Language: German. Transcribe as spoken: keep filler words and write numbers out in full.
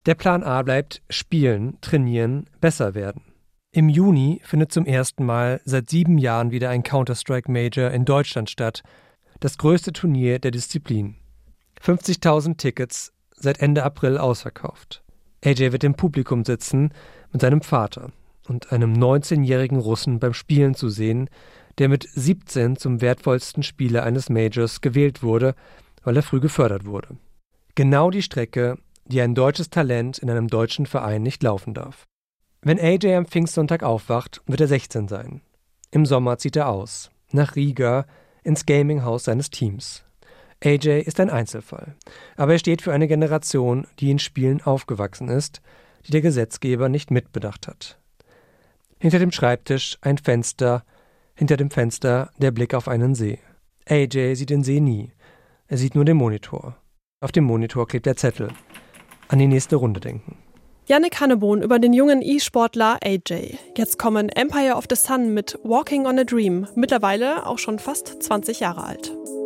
Der Plan A bleibt spielen, trainieren, besser werden. Im Juni findet zum ersten Mal seit sieben Jahren wieder ein Counter-Strike-Major in Deutschland statt. Das größte Turnier der Disziplin. fünfzigtausend Tickets, seit Ende April ausverkauft. A J wird im Publikum sitzen, mit seinem Vater und einem neunzehnjährigen Russen beim Spielen zu sehen, der mit siebzehn zum wertvollsten Spieler eines Majors gewählt wurde, weil er früh gefördert wurde. Genau die Strecke, die ein deutsches Talent in einem deutschen Verein nicht laufen darf. Wenn A J am Pfingstsonntag aufwacht, wird er sechzehn sein. Im Sommer zieht er aus, nach Riga, ins Gaminghaus seines Teams. A J ist ein Einzelfall, aber er steht für eine Generation, die in Spielen aufgewachsen ist, die der Gesetzgeber nicht mitbedacht hat. Hinter dem Schreibtisch ein Fenster, hinter dem Fenster der Blick auf einen See. A J sieht den See nie, er sieht nur den Monitor. Auf dem Monitor klebt der Zettel. An die nächste Runde denken. Yannick Hannebohn über den jungen E-Sportler A J. Jetzt kommen Empire of the Sun mit Walking on a Dream, mittlerweile auch schon fast zwanzig Jahre alt.